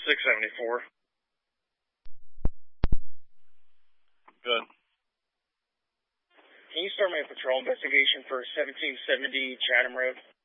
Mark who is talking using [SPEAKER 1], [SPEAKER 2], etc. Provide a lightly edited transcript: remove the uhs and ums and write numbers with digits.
[SPEAKER 1] 674.
[SPEAKER 2] Good.
[SPEAKER 1] Can you start my patrol investigation for 1770 Chatham Road?